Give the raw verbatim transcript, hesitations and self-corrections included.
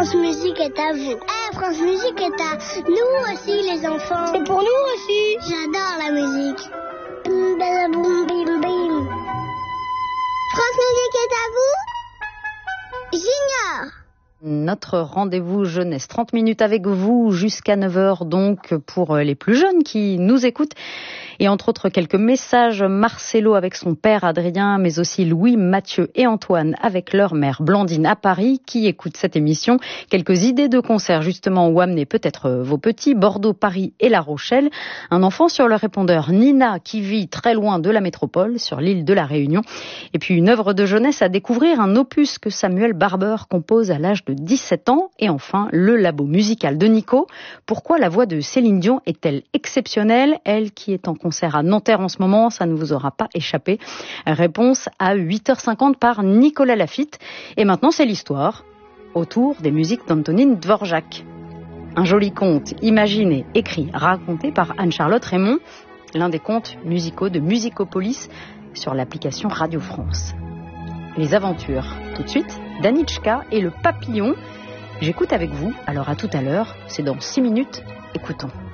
France Musique est à vous. Eh, France Musique est à nous aussi, les enfants. C'est pour nous aussi. J'adore la musique. Bim, bada, boum, bim, bim. France Musique est à vous. J'ignore. Notre rendez-vous jeunesse, trente minutes avec vous jusqu'à neuf heures donc pour les plus jeunes qui nous écoutent. Et entre autres quelques messages, Marcelo avec son père Adrien, mais aussi Louis, Mathieu et Antoine avec leur mère Blandine à Paris qui écoutent cette émission. Quelques idées de concerts justement où amener peut-être vos petits, Bordeaux, Paris et La Rochelle. Un enfant sur le répondeur, Nina qui vit très loin de la métropole sur l'île de la Réunion. Et puis une œuvre de jeunesse à découvrir, un opus que Samuel Barber compose à l'âge de dix-sept ans. Et enfin, le labo musical de Nico. Pourquoi la voix de Céline Dion est-elle exceptionnelle? Elle qui est en concert à Nanterre en ce moment, ça ne vous aura pas échappé. Réponse à huit heures cinquante par Nicolas Lafitte. Et maintenant, c'est l'histoire autour des musiques d'Antonine Dvorak. Un joli conte imaginé, écrit, raconté par Anne-Charlotte Raymond, l'un des contes musicaux de Musicopolis sur l'application Radio France. Les aventures, tout de suite, d'Anichka et le papillon. J'écoute avec vous, alors à tout à l'heure, c'est dans six minutes, écoutons.